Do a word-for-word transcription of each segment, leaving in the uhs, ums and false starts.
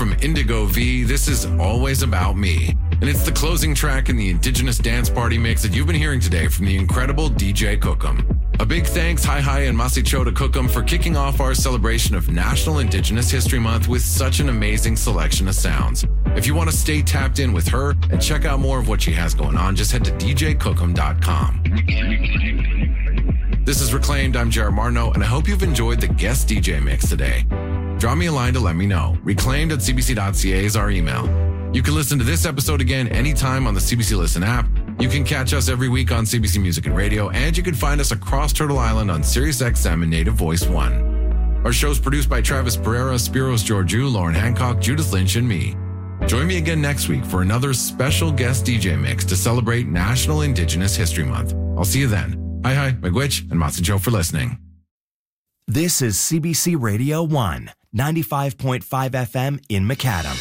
from Indigo V, this is Always About Me. And it's the closing track in the Indigenous Dance Party mix that you've been hearing today from the incredible D J Cookum. A big thanks, Hi Hi and Masicho to Cookum for kicking off our celebration of National Indigenous History Month with such an amazing selection of sounds. If you want to stay tapped in with her and check out more of what she has going on, just head to d j cookum dot com. This is Reclaimed. I'm Jared Martineau, and I hope you've enjoyed the guest D J mix today. Drop me a line to let me know. reclaimed at c b c dot c a is our email. You can listen to this episode again anytime on the C B C Listen app. You can catch us every week on C B C Music and Radio, and you can find us across Turtle Island on Sirius X M and Native Voice one. Our show's produced by Travis Pereira, Spiros Georgiou, Lauren Hancock, Judith Lynch, and me. Join me again next week for another special guest D J mix to celebrate National Indigenous History Month. I'll see you then. Hi, hi, Miigwech, and Masicho for listening. This is C B C Radio one, ninety-five point five F M in Macadam.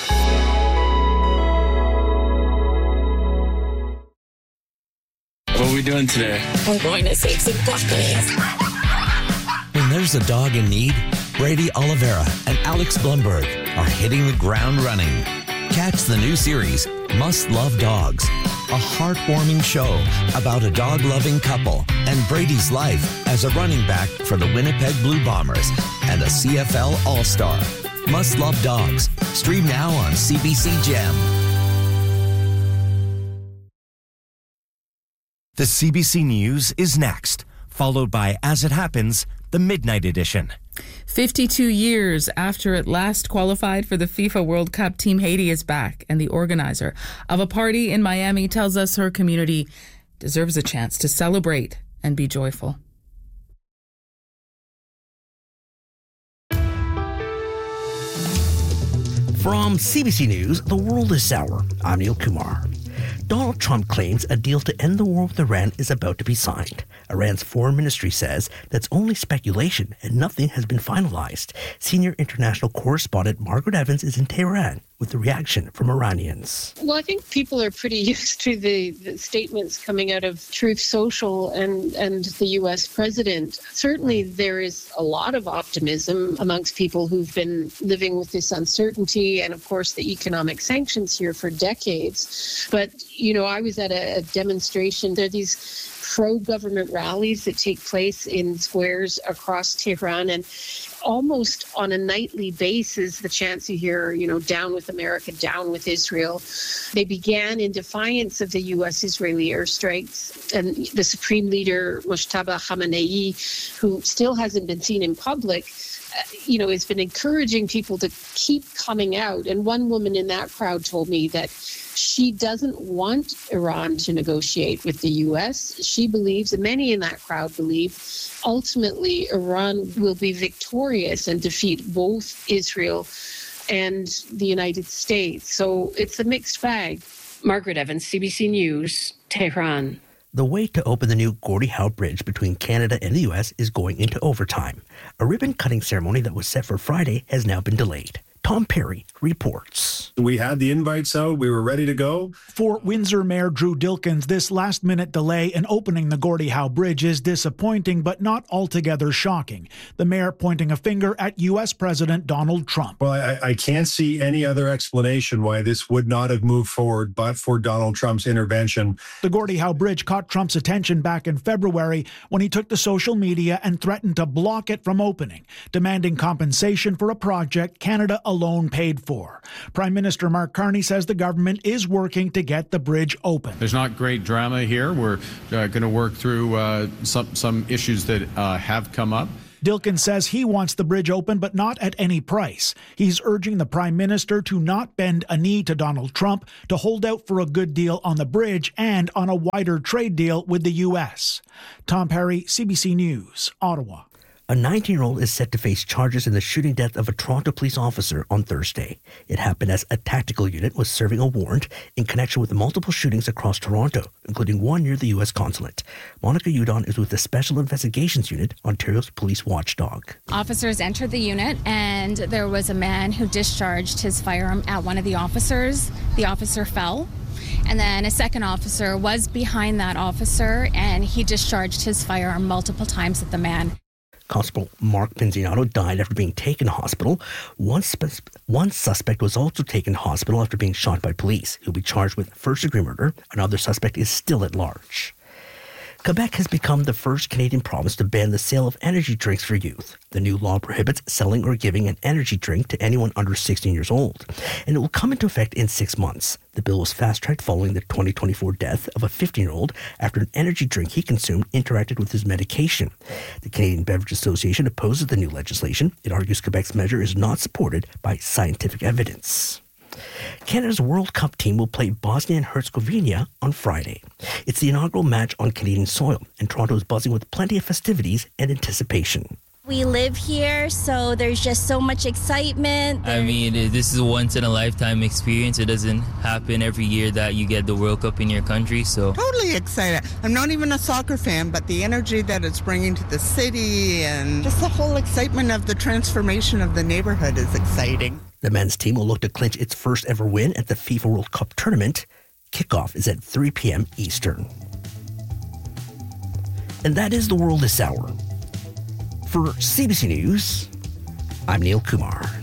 What are we doing today? I'm going to save some puppies. When there's a dog in need, Brady Oliveira and Alex Blumberg are hitting the ground running. Catch the new series, Must Love Dogs, a heartwarming show about a dog-loving couple and Brady's life as a running back for the Winnipeg Blue Bombers and a C F L All-Star. Must Love Dogs. Stream now on C B C Gem. The C B C News is next, followed by As It Happens, the Midnight Edition. fifty-two years after it last qualified for the FIFA World Cup, Team Haiti is back, and the organizer of a party in Miami tells us her community deserves a chance to celebrate and be joyful. From C B C News, The World is Sour. I'm Neil Kumar. Donald Trump claims a deal to end the war with Iran is about to be signed. Iran's foreign ministry says that's only speculation and nothing has been finalized. Senior international correspondent Margaret Evans is in Tehran with the reaction from Iranians. Well, I think people are pretty used to the, the statements coming out of Truth Social and, and the U S president. Certainly there is a lot of optimism amongst people who've been living with this uncertainty and, of course, the economic sanctions here for decades. But, you know, I was at a, a demonstration. There are these pro-government rallies that take place in squares across Tehran, and almost on a nightly basis, the chants you hear, you know, down with America, down with Israel. They began in defiance of the U S-Israeli airstrikes, and the Supreme Leader, Mojtaba Khamenei, who still hasn't been seen in public, uh, you know, has been encouraging people to keep coming out. And one woman in that crowd told me that she doesn't want Iran to negotiate with the U S. She believes, and many in that crowd believe, ultimately Iran will be victorious and defeat both Israel and the United States. So it's a mixed bag. Margaret Evans, C B C News, Tehran. The wait to open the new Gordie Howe Bridge between Canada and the U S is going into overtime. A ribbon-cutting ceremony that was set for Friday has now been delayed. Tom Perry reports. We had the invites out. We were ready to go. Fort Windsor Mayor Drew Dilkens, this last-minute delay in opening the Gordie Howe Bridge is disappointing, but not altogether shocking. The mayor pointing a finger at U S President Donald Trump. Well, I, I can't see any other explanation why this would not have moved forward but for Donald Trump's intervention. The Gordie Howe Bridge caught Trump's attention back in February when he took to social media and threatened to block it from opening, demanding compensation for a project Canada alone paid for. Prime Minister Mark Carney says the government is working to get the bridge open. There's not great drama here. We're uh, going to work through uh, some, some issues that uh, have come up. Dilkens says he wants the bridge open, but not at any price. He's urging the Prime Minister to not bend a knee to Donald Trump, to hold out for a good deal on the bridge and on a wider trade deal with the U S. Tom Perry, C B C News, Ottawa. A nineteen-year-old is set to face charges in the shooting death of a Toronto police officer on Thursday. It happened as a tactical unit was serving a warrant in connection with multiple shootings across Toronto, including one near the U S consulate. Monica Udon is with the Special Investigations Unit, Ontario's police watchdog. Officers entered the unit and there was a man who discharged his firearm at one of the officers. The officer fell. And then a second officer was behind that officer and he discharged his firearm multiple times at the man. Constable Mark Pinzinato died after being taken to hospital. One, spe- one suspect was also taken to hospital after being shot by police. He'll be charged with first-degree murder. Another suspect is still at large. Quebec has become the first Canadian province to ban the sale of energy drinks for youth. The new law prohibits selling or giving an energy drink to anyone under sixteen years old, and it will come into effect in six months. The bill was fast-tracked following the twenty twenty-four death of a fifteen-year-old after an energy drink he consumed interacted with his medication. The Canadian Beverage Association opposes the new legislation. It argues Quebec's measure is not supported by scientific evidence. Canada's World Cup team will play Bosnia and Herzegovina on Friday. It's the inaugural match on Canadian soil, and Toronto is buzzing with plenty of festivities and anticipation. We live here, so there's just so much excitement. I mean, this is a once-in-a-lifetime experience. It doesn't happen every year that you get the World Cup in your country, so... Totally excited. I'm not even a soccer fan, but the energy that it's bringing to the city and just the whole excitement of the transformation of the neighborhood is exciting. The men's team will look to clinch its first ever win at the FIFA World Cup tournament. Kickoff is at three p.m. Eastern. And that is the world this hour. For C B C News, I'm Neil Kumar.